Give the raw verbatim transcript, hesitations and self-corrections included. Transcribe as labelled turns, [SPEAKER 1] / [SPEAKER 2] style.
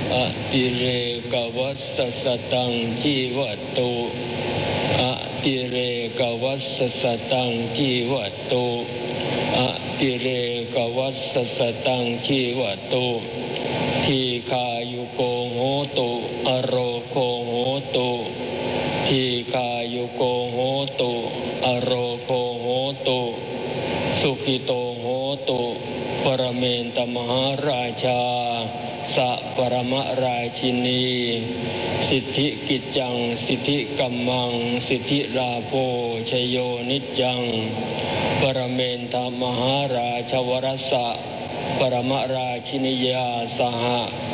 [SPEAKER 1] อติเรกวัสสตังชีวตุอติเรกวัสสตังชีวตุอติเรกวัสสตังชีวตุทีคายุโกโหตุอโรโคโหตุทีคายุโกโหตุอโรโคโหตุสุขิโตโหตุปรเมนตมหาราชาสัปรมราชินีสิทธิกิจจังสิทธิกัมมังสิทธิลาโภชโยนิจจังปรเมนตมหาราชวรสะปรมราชินียาสห